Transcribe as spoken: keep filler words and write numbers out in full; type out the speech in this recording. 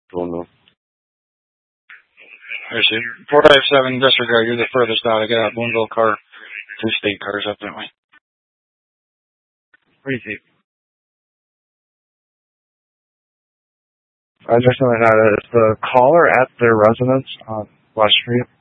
Don't know. I see. four five seven, disregard. You're the furthest out. I got a Boonville car. Two state cars up that way. Easy. I just know that is the caller at their residence on West Street.